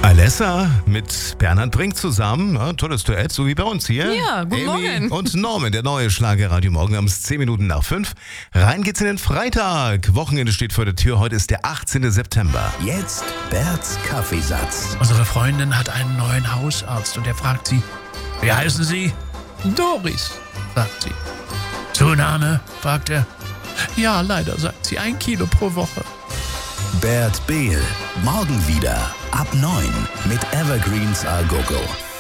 Alessa mit Bernhard Brink zusammen. Ja, tolles Duett, so wie bei uns hier. Ja, guten Morgen. Und Norman, der neue Schlagerradio Morgen. Wir haben es 10 Minuten nach 5. Rein geht's in den Freitag. Wochenende steht vor der Tür. Heute ist der 18. September. Jetzt Berts Kaffeesatz. Unsere Freundin hat einen neuen Hausarzt und er fragt sie, wie heißen Sie? Doris, sagt sie. Zunahme? Fragt er. Ja, leider, sagt sie, 1 Kilo pro Woche. Bert Behl. Morgen wieder ab 9 mit Evergreens A Go Go.